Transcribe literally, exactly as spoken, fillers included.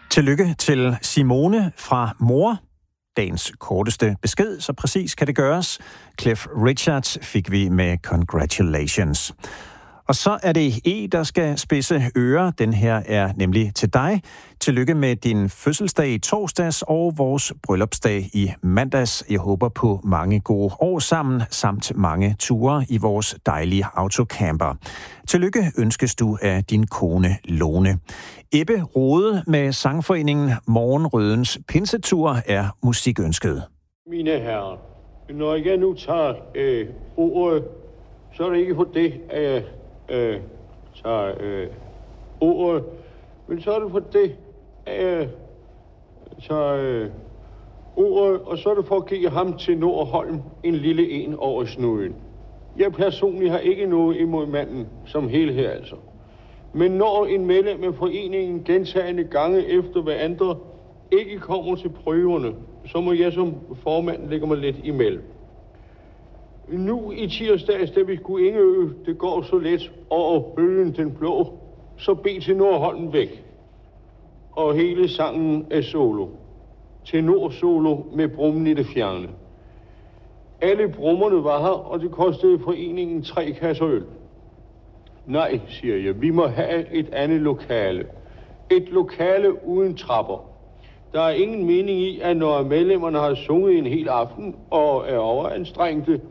Tillykke til Simone fra Mor. Dagens korteste besked, så præcis kan det gøres. Cliff Richard fik vi med congratulations. Og så er det E, der skal spidse ører. Den her er nemlig til dig. Tillykke med din fødselsdag i torsdags og vores bryllupsdag i mandags. Jeg håber på mange gode år sammen, samt mange ture i vores dejlige autocamper. Tillykke ønskes du af din kone Lone. Ebbe Rode med sangforeningen Morgenrødens Pinsetur er musikønsket. Mine herrer, når jeg nu tager øh, ordet, så er det ikke for det, at jeg øh, tager øh, ordet, men så er det for det, at jeg tager øh, ordet, og så er det for at give ham til Nordholm en lille en over snuden. Jeg personligt har ikke noget imod manden som helhed altså. Men når en medlem af foreningen gentagende gange efter hver andre ikke kommer til prøverne, så må jeg som formand lægge mig lidt imellem. Nu i tirsdags, da vi skulle Ingeø, det går så let over bølgen den blå, så bed til Nordholm væk. Og hele sangen er solo. Til Nord solo med brummen i det fjerne. Alle brummerne var her, og det kostede foreningen tre kasser øl. Nej, siger jeg, vi må have et andet lokale. Et lokale uden trapper. Der er ingen mening i, at når medlemmerne har sunget en hel aften og er overanstrengte,